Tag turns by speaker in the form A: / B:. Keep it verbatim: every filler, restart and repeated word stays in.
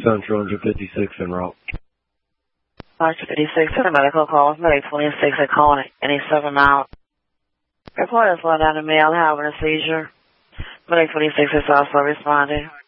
A: Central one fifty-six en route.
B: one fifty-six, to the medical call. Medic twenty-six, I call it any seven out. Report is low down to male having a seizure. Medic twenty-six is also responding.